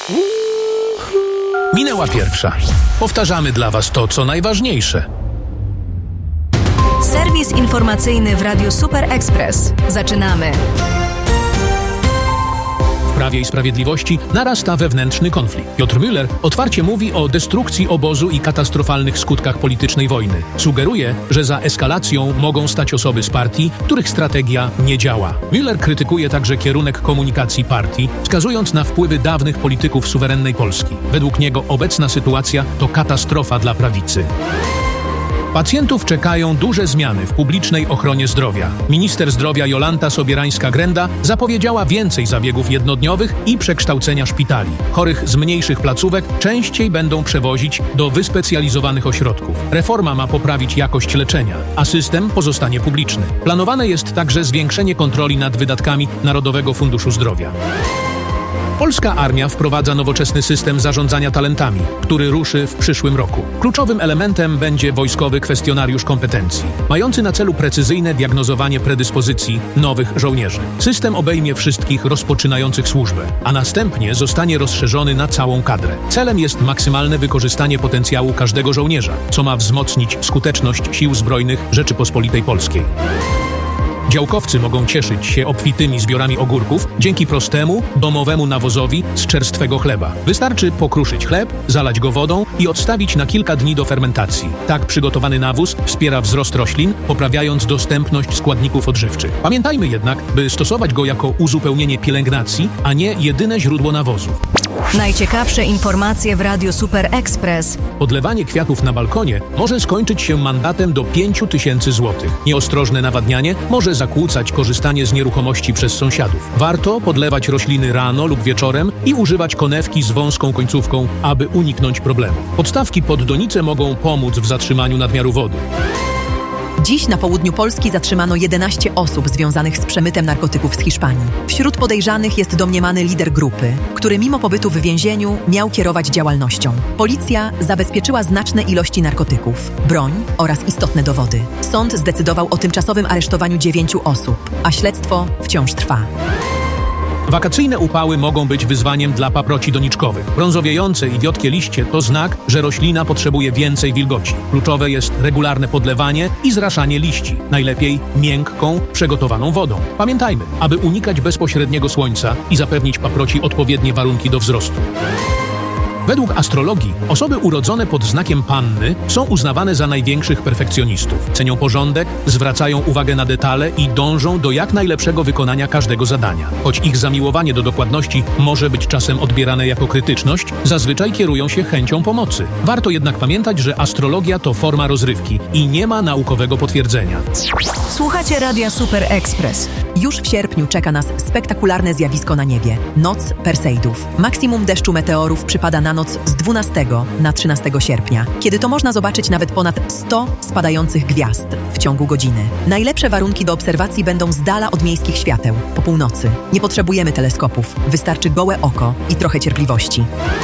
Minęła pierwsza. Powtarzamy dla Was to, co najważniejsze. Serwis informacyjny w Radiu Super Express. Zaczynamy. W Prawie i Sprawiedliwości narasta wewnętrzny konflikt. Piotr Müller otwarcie mówi o destrukcji obozu i katastrofalnych skutkach politycznej wojny. Sugeruje, że za eskalacją mogą stać osoby z partii, których strategia nie działa. Müller krytykuje także kierunek komunikacji partii, wskazując na wpływy dawnych polityków suwerennej Polski. Według niego obecna sytuacja to katastrofa dla prawicy. Pacjentów czekają duże zmiany w publicznej ochronie zdrowia. Minister zdrowia Jolanta Sobierańska-Grenda zapowiedziała więcej zabiegów jednodniowych i przekształcenia szpitali. Chorych z mniejszych placówek częściej będą przewozić do wyspecjalizowanych ośrodków. Reforma ma poprawić jakość leczenia, a system pozostanie publiczny. Planowane jest także zwiększenie kontroli nad wydatkami Narodowego Funduszu Zdrowia. Polska armia wprowadza nowoczesny system zarządzania talentami, który ruszy w przyszłym roku. Kluczowym elementem będzie wojskowy kwestionariusz kompetencji, mający na celu precyzyjne diagnozowanie predyspozycji nowych żołnierzy. System obejmie wszystkich rozpoczynających służbę, a następnie zostanie rozszerzony na całą kadrę. Celem jest maksymalne wykorzystanie potencjału każdego żołnierza, co ma wzmocnić skuteczność Sił Zbrojnych Rzeczypospolitej Polskiej. Działkowcy mogą cieszyć się obfitymi zbiorami ogórków dzięki prostemu, domowemu nawozowi z czerstwego chleba. Wystarczy pokruszyć chleb, zalać go wodą i odstawić na kilka dni do fermentacji. Tak przygotowany nawóz wspiera wzrost roślin, poprawiając dostępność składników odżywczych. Pamiętajmy jednak, by stosować go jako uzupełnienie pielęgnacji, a nie jedyne źródło nawozu. Najciekawsze informacje w Radiu Super Express. Podlewanie kwiatów na balkonie może skończyć się mandatem do 5000 zł. Nieostrożne nawadnianie może zakłócać korzystanie z nieruchomości przez sąsiadów. Warto podlewać rośliny rano lub wieczorem i używać konewki z wąską końcówką, aby uniknąć problemu. Podstawki pod donicę mogą pomóc w zatrzymaniu nadmiaru wody. Dziś na południu Polski zatrzymano 11 osób związanych z przemytem narkotyków z Hiszpanii. Wśród podejrzanych jest domniemany lider grupy, który mimo pobytu w więzieniu miał kierować działalnością. Policja zabezpieczyła znaczne ilości narkotyków, broń oraz istotne dowody. Sąd zdecydował o tymczasowym aresztowaniu 9 osób, a śledztwo wciąż trwa. Wakacyjne upały mogą być wyzwaniem dla paproci doniczkowych. Brązowiejące i wiotkie liście to znak, że roślina potrzebuje więcej wilgoci. Kluczowe jest regularne podlewanie i zraszanie liści. Najlepiej miękką, przygotowaną wodą. Pamiętajmy, aby unikać bezpośredniego słońca i zapewnić paproci odpowiednie warunki do wzrostu. Według astrologii osoby urodzone pod znakiem Panny są uznawane za największych perfekcjonistów. Cenią porządek, zwracają uwagę na detale i dążą do jak najlepszego wykonania każdego zadania. Choć ich zamiłowanie do dokładności może być czasem odbierane jako krytyczność, zazwyczaj kierują się chęcią pomocy. Warto jednak pamiętać, że astrologia to forma rozrywki i nie ma naukowego potwierdzenia. Słuchacie Radia Super Express. Już w sierpniu czeka nas spektakularne zjawisko na niebie – Noc Perseidów. Maksimum deszczu meteorów przypada na noc z 12 na 13 sierpnia, kiedy to można zobaczyć nawet ponad 100 spadających gwiazd w ciągu godziny. Najlepsze warunki do obserwacji będą z dala od miejskich świateł, po północy. Nie potrzebujemy teleskopów, wystarczy gołe oko i trochę cierpliwości.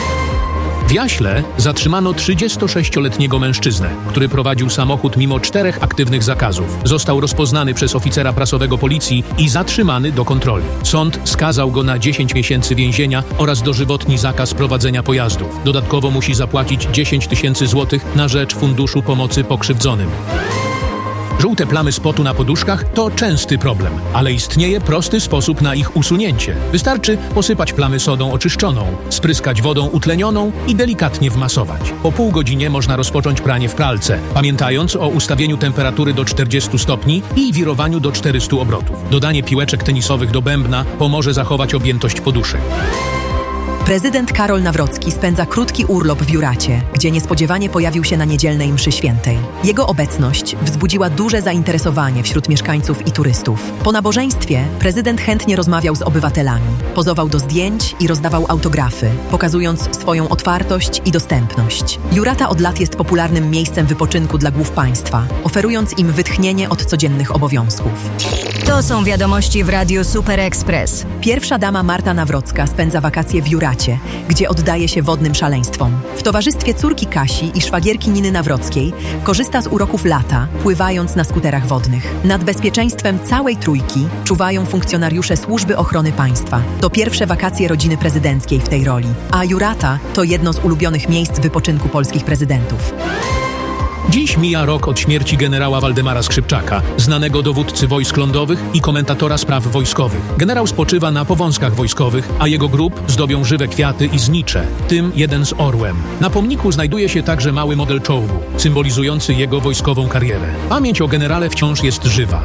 W Jaśle zatrzymano 36-letniego mężczyznę, który prowadził samochód mimo 4 aktywnych zakazów. Został rozpoznany przez oficera prasowego policji i zatrzymany do kontroli. Sąd skazał go na 10 miesięcy więzienia oraz dożywotni zakaz prowadzenia pojazdów. Dodatkowo musi zapłacić 10 000 złotych na rzecz Funduszu Pomocy Pokrzywdzonym. Żółte plamy z potu na poduszkach to częsty problem, ale istnieje prosty sposób na ich usunięcie. Wystarczy posypać plamy sodą oczyszczoną, spryskać wodą utlenioną i delikatnie wmasować. Po pół godzinie można rozpocząć pranie w pralce, pamiętając o ustawieniu temperatury do 40 stopni i wirowaniu do 400 obrotów. Dodanie piłeczek tenisowych do bębna pomoże zachować objętość poduszek. Prezydent Karol Nawrocki spędza krótki urlop w Juracie, gdzie niespodziewanie pojawił się na niedzielnej mszy świętej. Jego obecność wzbudziła duże zainteresowanie wśród mieszkańców i turystów. Po nabożeństwie prezydent chętnie rozmawiał z obywatelami, pozował do zdjęć i rozdawał autografy, pokazując swoją otwartość i dostępność. Jurata od lat jest popularnym miejscem wypoczynku dla głów państwa, oferując im wytchnienie od codziennych obowiązków. To są wiadomości w Radiu Super Express. Pierwsza dama Marta Nawrocka spędza wakacje w Juracie, Juracie, gdzie oddaje się wodnym szaleństwom. W towarzystwie córki Kasi i szwagierki Niny Nawrockiej korzysta z uroków lata, pływając na skuterach wodnych. Nad bezpieczeństwem całej trójki czuwają funkcjonariusze Służby Ochrony Państwa. To pierwsze wakacje rodziny prezydenckiej w tej roli, a Jurata to jedno z ulubionych miejsc wypoczynku polskich prezydentów. Dziś mija rok od śmierci generała Waldemara Skrzypczaka, znanego dowódcy wojsk lądowych i komentatora spraw wojskowych. Generał spoczywa na powązkach wojskowych, a jego grób zdobią żywe kwiaty i znicze, w tym jeden z orłem. Na pomniku znajduje się także mały model czołgu, symbolizujący jego wojskową karierę. Pamięć o generale wciąż jest żywa.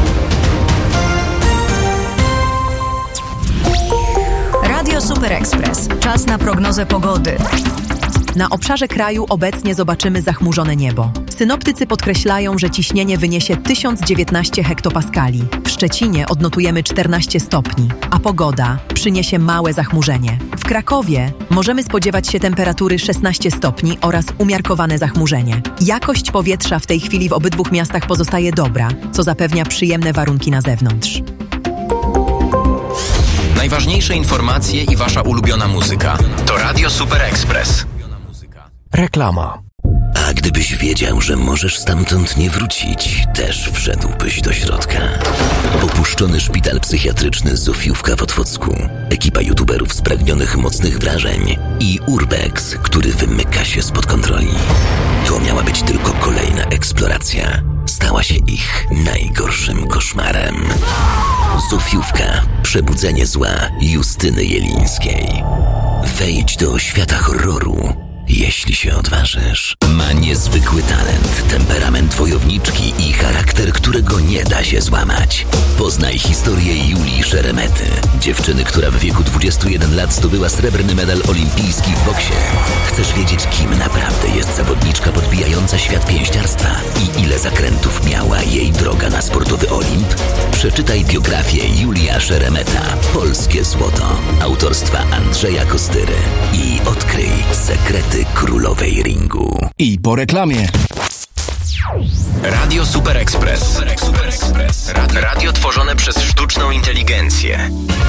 Radio Super Express. Czas na prognozę pogody. Na obszarze kraju obecnie zobaczymy zachmurzone niebo. Synoptycy podkreślają, że ciśnienie wyniesie 1019 hektopaskali. W Szczecinie odnotujemy 14 stopni, a pogoda przyniesie małe zachmurzenie. W Krakowie możemy spodziewać się temperatury 16 stopni oraz umiarkowane zachmurzenie. Jakość powietrza w tej chwili w obydwu miastach pozostaje dobra, co zapewnia przyjemne warunki na zewnątrz. Najważniejsze informacje i wasza ulubiona muzyka to Radio Super Express. Reklama. A gdybyś wiedział, że możesz stamtąd nie wrócić, też wszedłbyś do środka. Opuszczony szpital psychiatryczny Zofiówka w Otwocku, ekipa youtuberów spragnionych mocnych wrażeń i Urbex, który wymyka się spod kontroli. To miała być tylko kolejna eksploracja. Stała się ich najgorszym koszmarem. Zofiówka. Przebudzenie zła Justyny Jelińskiej. Wejdź do świata horroru, jeśli się odważysz. Ma niezwykły talent, temperament wojowniczki i charakter, którego nie da się złamać. Poznaj historię Julii Szeremety, dziewczyny, która w wieku 21 lat zdobyła srebrny medal olimpijski w boksie. Chcesz wiedzieć, kim naprawdę jest zawodniczka podbijająca świat pięściarstwa i ile zakrętów miała jej droga na sportowy Olimp? Przeczytaj biografię Julia Szeremeta, Polskie Złoto, autorstwa Andrzeja Kostyry i odkryj sekrety królowej ringu. I po reklamie. Radio Super Express. Radio tworzone przez sztuczną inteligencję.